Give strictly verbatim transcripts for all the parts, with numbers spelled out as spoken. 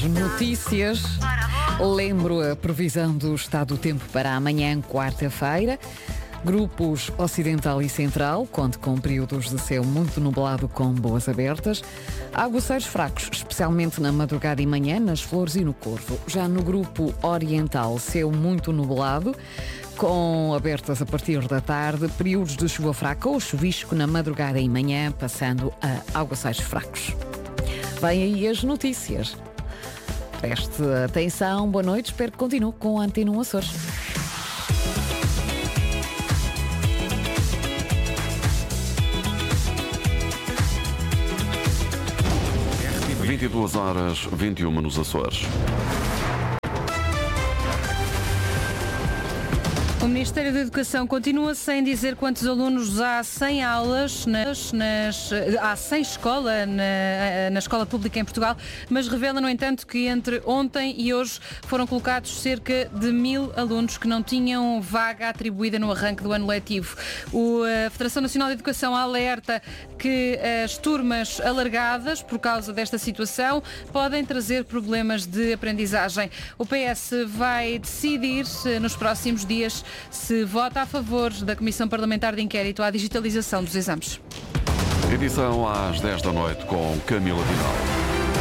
notícias. Lembro a previsão do estado do tempo para amanhã, quarta-feira. Grupos Ocidental e Central, conte com períodos de céu muito nublado com boas abertas. Aguaceiros fracos, especialmente na madrugada e manhã, nas Flores e no Corvo. Já no grupo Oriental, céu muito nublado, com abertas a partir da tarde, períodos de chuva fraca ou chuvisco na madrugada e manhã, passando a aguaceiros fracos. Vêm aí as notícias. Preste atenção, boa noite, espero que continue com a Antena um Açores. vinte e duas horas, vinte e uma nos Açores. O Ministério da Educação continua sem dizer quantos alunos há sem aulas, nas, nas, há sem escola na, na escola pública em Portugal, mas revela, no entanto, que entre ontem e hoje foram colocados cerca de mil alunos que não tinham vaga atribuída no arranque do ano letivo. O, a Federação Nacional de Educação alerta que as turmas alargadas, por causa desta situação, podem trazer problemas de aprendizagem. O P S vai decidir nos próximos dias se vota a favor da Comissão Parlamentar de Inquérito à digitalização dos exames. Edição às dez da noite com Camila Vidal.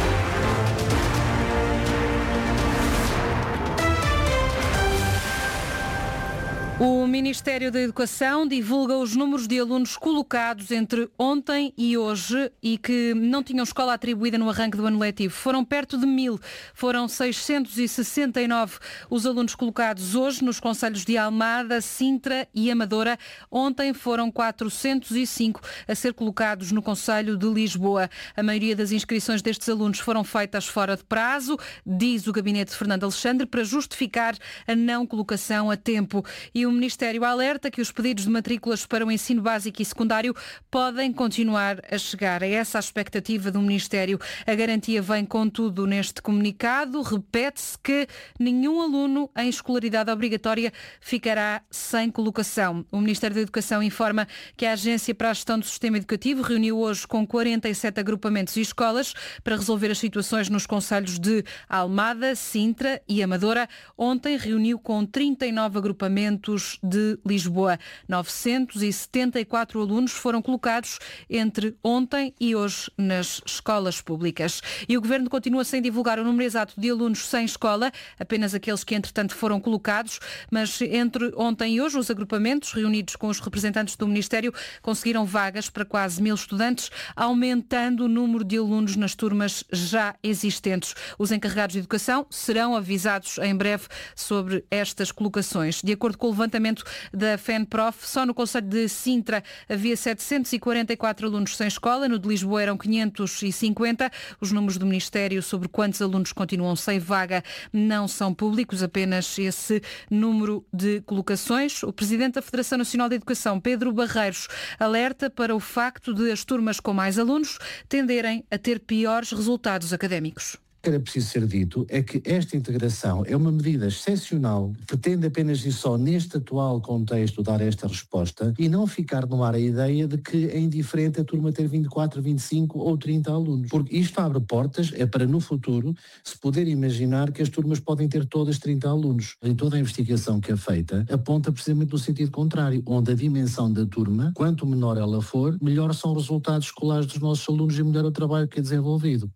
O Ministério da Educação divulga os números de alunos colocados entre ontem e hoje e que não tinham escola atribuída no arranque do ano letivo. Foram perto de mil. Foram seiscentos e sessenta e nove os alunos colocados hoje nos concelhos de Almada, Sintra e Amadora. Ontem foram quatrocentos e cinco a ser colocados no concelho de Lisboa. A maioria das inscrições destes alunos foram feitas fora de prazo, diz o gabinete de Fernando Alexandre, para justificar a não colocação a tempo. E o Ministério alerta que os pedidos de matrículas para o ensino básico e secundário podem continuar a chegar. É essa a expectativa do Ministério. A garantia vem, contudo, neste comunicado. Repete-se que nenhum aluno em escolaridade obrigatória ficará sem colocação. O Ministério da Educação informa que a Agência para a Gestão do Sistema Educativo reuniu hoje com quarenta e sete agrupamentos e escolas para resolver as situações nos concelhos de Almada, Sintra e Amadora. Ontem reuniu com trinta e nove agrupamentos de Lisboa. novecentos e setenta e quatro alunos foram colocados entre ontem e hoje nas escolas públicas. E o Governo continua sem divulgar o número exato de alunos sem escola, apenas aqueles que entretanto foram colocados, mas entre ontem e hoje os agrupamentos, reunidos com os representantes do Ministério, conseguiram vagas para quase mil estudantes, aumentando o número de alunos nas turmas já existentes. Os encarregados de educação serão avisados em breve sobre estas colocações. De acordo com o levantamento da FENPROF, só no concelho de Sintra havia setecentos e quarenta e quatro alunos sem escola, no de Lisboa eram quinhentos e cinquenta. Os números do Ministério sobre quantos alunos continuam sem vaga não são públicos, apenas esse número de colocações. O Presidente da Federação Nacional de Educação, Pedro Barreiros, alerta para o facto de as turmas com mais alunos tenderem a ter piores resultados académicos. O que era preciso ser dito é que esta integração é uma medida excepcional, pretende apenas e só neste atual contexto dar esta resposta e não ficar no ar a ideia de que é indiferente a turma ter vinte e quatro, vinte e cinco ou trinta alunos, porque isto abre portas, é para no futuro se poder imaginar que as turmas podem ter todas trinta alunos. Em toda a investigação que é feita aponta precisamente no sentido contrário, onde a dimensão da turma, quanto menor ela for, melhor são os resultados escolares dos nossos alunos e melhor o trabalho que é desenvolvido.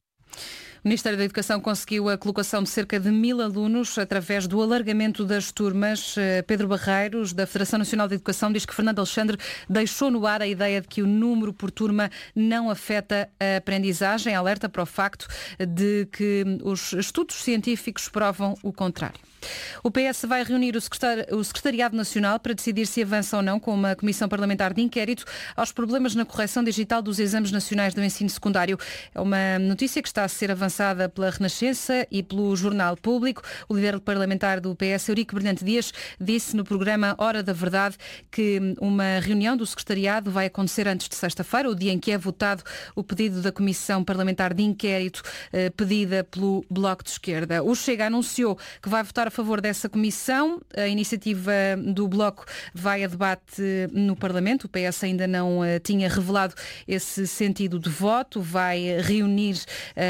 O Ministério da Educação conseguiu a colocação de cerca de mil alunos através do alargamento das turmas. Pedro Barreiros, da Federação Nacional de Educação, diz que Fernando Alexandre deixou no ar a ideia de que o número por turma não afeta a aprendizagem. Alerta para o facto de que os estudos científicos provam o contrário. O P S vai reunir o Secretariado Nacional para decidir se avança ou não com uma comissão parlamentar de inquérito aos problemas na correção digital dos exames nacionais do ensino secundário. É uma notícia que está a ser avançada pela Renascença e pelo Jornal Público. O líder parlamentar do P S, Eurico Brilhante Dias, disse no programa Hora da Verdade que uma reunião do Secretariado vai acontecer antes de sexta-feira, o dia em que é votado o pedido da Comissão Parlamentar de Inquérito eh, pedida pelo Bloco de Esquerda. O Chega anunciou que vai votar a favor dessa comissão. A iniciativa do Bloco vai a debate no Parlamento. O P S ainda não uh, tinha revelado esse sentido de voto. Vai reunir uh,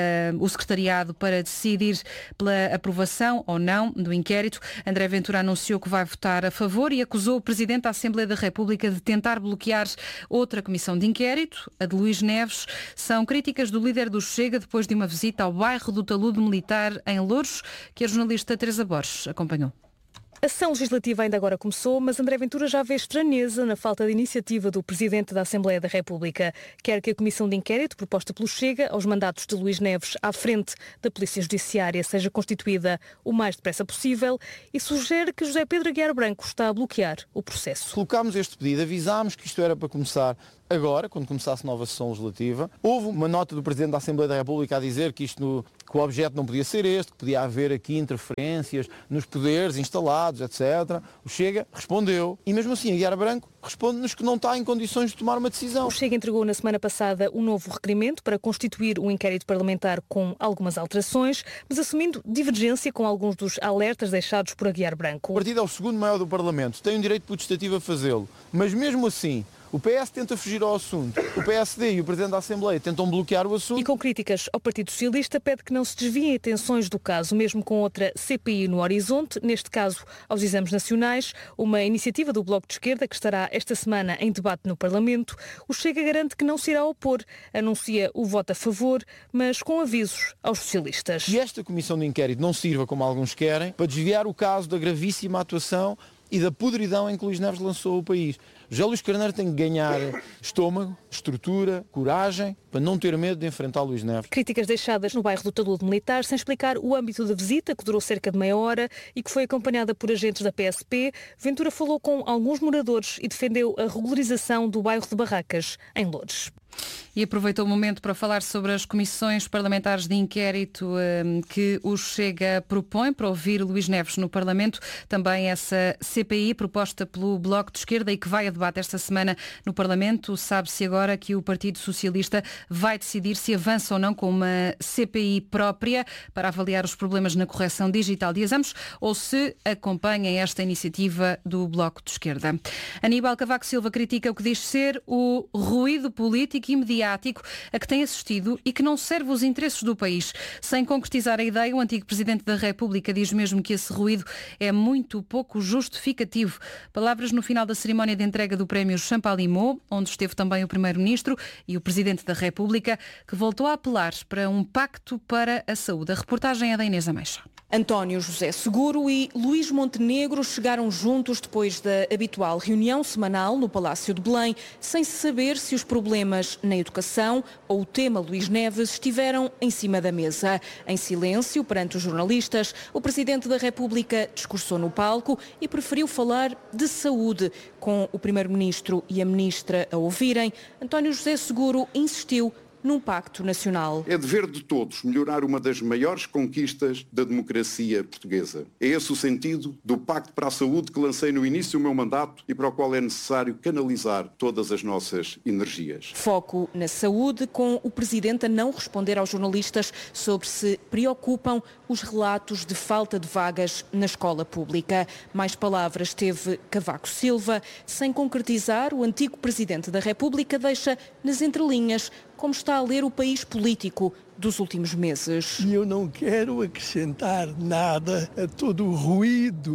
uh, o secretariado para decidir pela aprovação ou não do inquérito. André Ventura anunciou que vai votar a favor e acusou o Presidente da Assembleia da República de tentar bloquear outra comissão de inquérito, a de Luís Neves. São críticas do líder do Chega depois de uma visita ao bairro do Talude Militar em Louros, que a jornalista Teresa Borges acompanhou. A sessão legislativa ainda agora começou, mas André Ventura já vê estranheza na falta de iniciativa do Presidente da Assembleia da República. Quer que a comissão de inquérito proposta pelo Chega aos mandatos de Luís Neves à frente da Polícia Judiciária seja constituída o mais depressa possível e sugere que José Pedro Aguiar Branco está a bloquear o processo. Colocámos este pedido, avisámos que isto era para começar agora, quando começasse a nova sessão legislativa. Houve uma nota do Presidente da Assembleia da República a dizer que, isto no, que o objeto não podia ser este, que podia haver aqui interferências nos poderes instalados, etcétera. O Chega respondeu e mesmo assim Aguiar Branco responde-nos que não está em condições de tomar uma decisão. O Chega entregou na semana passada um novo requerimento para constituir um inquérito parlamentar com algumas alterações, mas assumindo divergência com alguns dos alertas deixados por Aguiar Branco. O partido é o segundo maior do Parlamento, tem um direito potestativo a fazê-lo, mas mesmo assim o P S tenta fugir ao assunto, o P S D e o Presidente da Assembleia tentam bloquear o assunto. E com críticas ao Partido Socialista, pede que não se desviem atenções do caso, mesmo com outra C P I no horizonte, neste caso aos exames nacionais, uma iniciativa do Bloco de Esquerda que estará esta semana em debate no Parlamento. O Chega garante que não se irá opor, anuncia o voto a favor, mas com avisos aos socialistas. E esta comissão de inquérito não sirva, como alguns querem, para desviar o caso da gravíssima atuação e da podridão em que Luís Neves lançou o país. José Luís Carneiro tem que ganhar estômago, estrutura, coragem, para não ter medo de enfrentar Luís Neves. Críticas deixadas no bairro do Talude Militar, sem explicar o âmbito da visita, que durou cerca de meia hora e que foi acompanhada por agentes da P S P. Ventura falou com alguns moradores e defendeu a regularização do bairro de Barracas, em Loures. E aproveitou o momento para falar sobre as comissões parlamentares de inquérito um, que o Chega propõe para ouvir Luís Neves no Parlamento. Também essa C P I proposta pelo Bloco de Esquerda e que vai a debate esta semana no Parlamento. Sabe-se agora que o Partido Socialista vai decidir se avança ou não com uma C P I própria para avaliar os problemas na correção digital de exames ou se acompanha esta iniciativa do Bloco de Esquerda. Aníbal Cavaco Silva critica o que diz ser o ruído político e mediático a que tem assistido e que não serve os interesses do país. Sem concretizar a ideia, o antigo Presidente da República diz mesmo que esse ruído é muito pouco justificativo. Palavras no final da cerimónia de entrega do prémio Champalimau, onde esteve também o Primeiro-Ministro e o Presidente da República, que voltou a apelar para um pacto para a saúde. A reportagem é da Inês Ameixa. António José Seguro e Luís Montenegro chegaram juntos depois da habitual reunião semanal no Palácio de Belém, sem se saber se os problemas na educação ou o tema Luís Neves estiveram em cima da mesa. Em silêncio, perante os jornalistas, o Presidente da República discursou no palco e preferiu falar de saúde. Com o Primeiro-Ministro e a Ministra a ouvirem, António José Seguro insistiu num pacto nacional. É dever de todos melhorar uma das maiores conquistas da democracia portuguesa. É esse o sentido do Pacto para a Saúde que lancei no início do meu mandato e para o qual é necessário canalizar todas as nossas energias. Foco na saúde, com o Presidente a não responder aos jornalistas sobre se preocupam os relatos de falta de vagas na escola pública. Mais palavras teve Cavaco Silva. Sem concretizar, o antigo Presidente da República deixa nas entrelinhas como está a ler o país político dos últimos meses. E eu não quero acrescentar nada a todo o ruído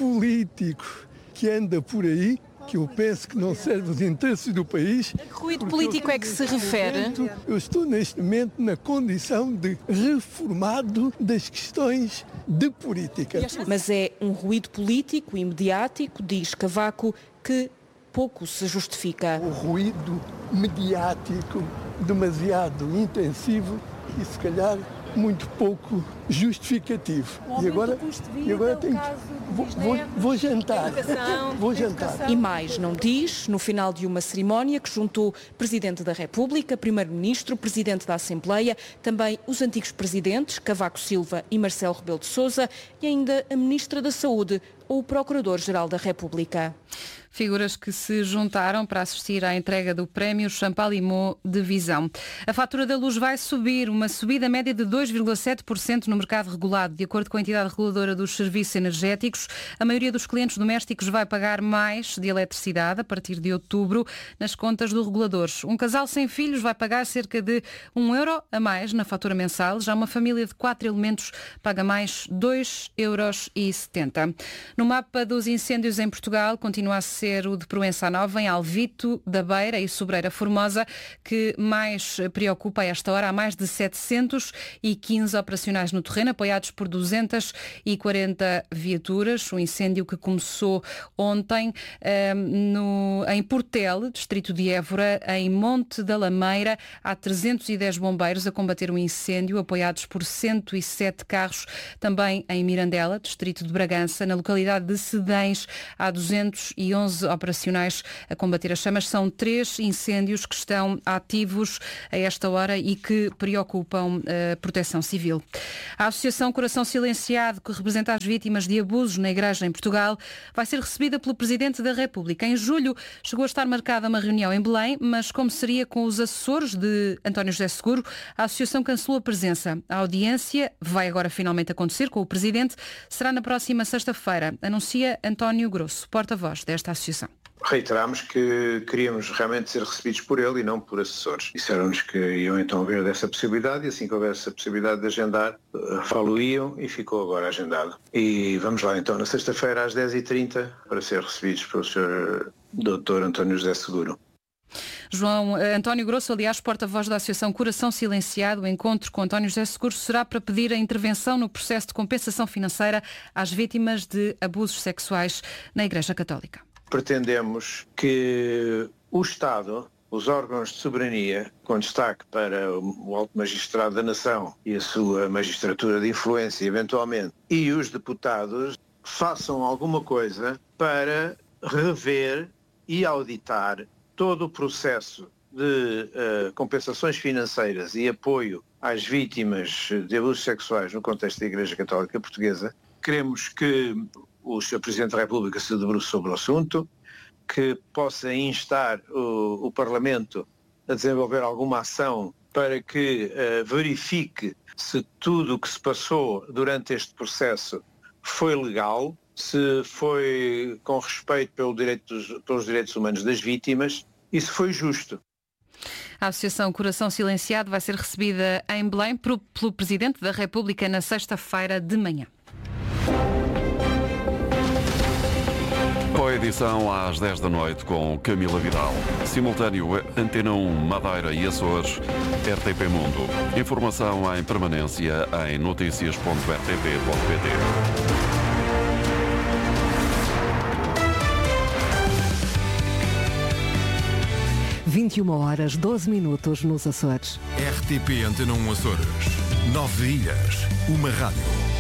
político que anda por aí, que eu penso que não serve os interesses do país. A que ruído político é que se refere? Momento, eu estou neste momento na condição de reformado das questões de política. Mas é um ruído político e mediático, diz Cavaco, que pouco se justifica. O ruído mediático demasiado intensivo e se calhar muito pouco justificativo. E agora, e agora tenho, vou, vou, vou jantar. Vou jantar. E mais não diz, no final de uma cerimónia que juntou Presidente da República, Primeiro-Ministro, Presidente da Assembleia, também os antigos Presidentes, Cavaco Silva e Marcelo Rebelo de Sousa, e ainda a Ministra da Saúde, ou o Procurador-Geral da República. Figuras que se juntaram para assistir à entrega do prémio Champalimau de Visão. A fatura da luz vai subir, uma subida média de dois vírgula sete por cento no mercado regulado. De acordo com a entidade reguladora dos serviços energéticos, a maioria dos clientes domésticos vai pagar mais de eletricidade a partir de outubro nas contas do regulador. Um casal sem filhos vai pagar cerca de um euro a mais na fatura mensal. Já uma família de quatro elementos paga mais dois euros e setenta. No mapa dos incêndios em Portugal, continua a ser o de Proença Nova, em Alvito da Beira e Sobreira Formosa, que mais preocupa a esta hora. Há mais de setecentos e quinze operacionais no terreno, apoiados por duzentas e quarenta viaturas. O incêndio que começou ontem um, no, em Portel, distrito de Évora, em Monte da Lameira. Há trezentos e dez bombeiros a combater o incêndio, apoiados por cento e sete carros. Também em Mirandela, distrito de Bragança, na localidade de Sedães, há duzentos e onze operacionais a combater as chamas. São três incêndios que estão ativos a esta hora e que preocupam a Proteção Civil. A Associação Coração Silenciado, que representa as vítimas de abusos na Igreja em Portugal, vai ser recebida pelo Presidente da República. Em julho chegou a estar marcada uma reunião em Belém, mas como seria com os assessores de António José Seguro, a Associação cancelou a presença. A audiência vai agora finalmente acontecer com o Presidente. Será na próxima sexta-feira, anuncia António Grosso, porta-voz desta associação. Reiteramos que queríamos realmente ser recebidos por ele e não por assessores. Disseram-nos que iam então ver dessa possibilidade e assim que houvesse a possibilidade de agendar, falo-iam e ficou agora agendado. E vamos lá então na sexta-feira às dez e trinta para ser recebidos pelo senhor doutor António José Seguro. João António Grosso, aliás, porta-voz da Associação Coração Silenciado. O encontro com António José Seguro será para pedir a intervenção no processo de compensação financeira às vítimas de abusos sexuais na Igreja Católica. Pretendemos que o Estado, os órgãos de soberania, com destaque para o Alto Magistrado da Nação e a sua magistratura de influência, eventualmente, e os deputados, façam alguma coisa para rever e auditar todo o processo de uh, compensações financeiras e apoio às vítimas de abusos sexuais no contexto da Igreja Católica Portuguesa. Queremos que o senhor Presidente da República se debruce sobre o assunto, que possa instar o, o Parlamento a desenvolver alguma ação para que uh, verifique se tudo o que se passou durante este processo foi legal, se foi com respeito pelo direito, pelos direitos humanos das vítimas e se foi justo. A Associação Coração Silenciado vai ser recebida em Belém pelo Presidente da República na sexta-feira de manhã. Com a edição às dez da noite com Camila Vidal. Simultâneo Antena um, Madeira e Açores, R T P Mundo. Informação em permanência em notícias ponto r t p ponto p t. vinte e uma horas, doze minutos nos Açores. R T P Antena um Açores. Nove ilhas, uma rádio.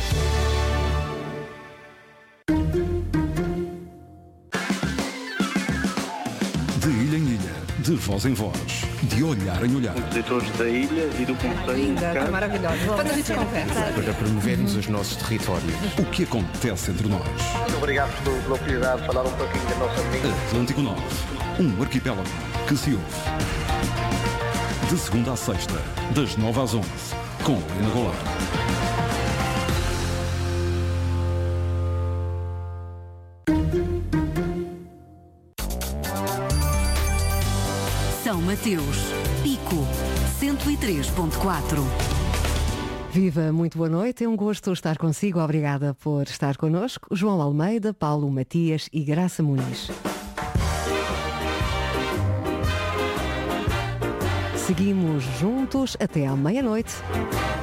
De ilha em ilha, de voz em voz, de olhar em olhar. Os editores da ilha e do Conselho. Linda, que maravilhosa. Quando a gente conversa. Para promovermos os nossos territórios. O que acontece entre nós. Muito obrigado pela oportunidade de falar um pouquinho da nossa vida. Atlântico Norte, um arquipélago que se ouve. De segunda à sexta, das nove às onze, com Helena Goulart. São Mateus, Pico, cento e três ponto quatro. Viva, muito boa noite, é um gosto estar consigo, obrigada por estar connosco. João Almeida, Paulo Matias e Graça Muniz. Seguimos juntos até à meia-noite.